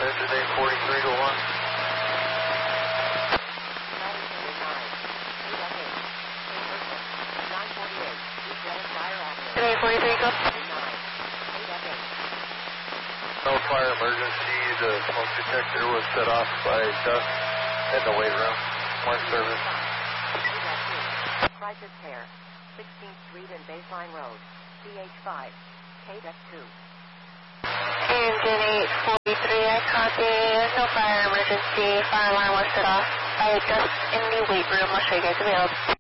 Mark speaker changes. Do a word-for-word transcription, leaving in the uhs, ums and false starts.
Speaker 1: engine eight forty-three to one.
Speaker 2: eight forty-three, go.
Speaker 1: No fire emergency. The smoke detector was set off by dust in the weight room. Mark service.
Speaker 3: Crisis Care, sixteenth Street and Baseline Road, C H five, K D E C two.
Speaker 2: Engine eight forty-three, I copy. No fire emergency. Fire alarm was set off by dust in the weight room. I'll show you guys the field.